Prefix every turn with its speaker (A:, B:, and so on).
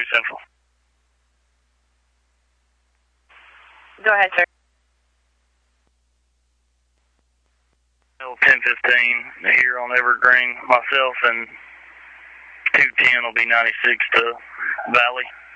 A: Central.
B: Go ahead, sir.
A: 1015 here on Evergreen. Myself and 210 will be 96 to Valley.